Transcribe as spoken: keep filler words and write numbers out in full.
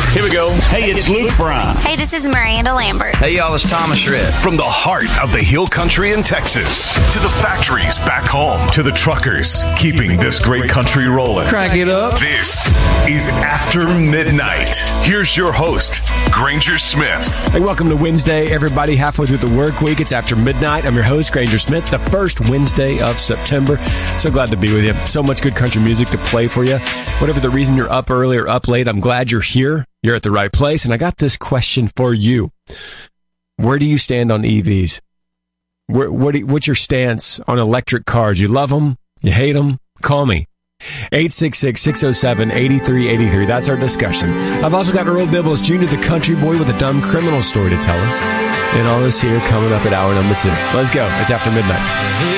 Here we go. Hey, it's Luke Brown. Hey, this is Miranda Lambert. Hey, y'all, it's Thomas Shred. From the heart of the Hill Country in Texas to the factories back home to the truckers keeping this great country rolling. Crank it up. This is After Midnight. Here's your host, Granger Smith. Hey, welcome to Wednesday, everybody. Halfway through the work week, it's After Midnight. I'm your host, Granger Smith, the first Wednesday of September. So glad to be with you. So much good country music to play for you. Whatever the reason you're up early or up late, I'm glad you're here. You're at the right place. And I got this question for you. Where do you stand on E Vs? Where, what do you, what's your stance on electric cars? You love them? You hate them? Call me. eight six six, six oh seven, eight three eight three. That's our discussion. I've also got Earl Dibbles, Junior the country boy with a dumb criminal story to tell us. And all this here coming up at hour number two. Let's go. It's After Midnight.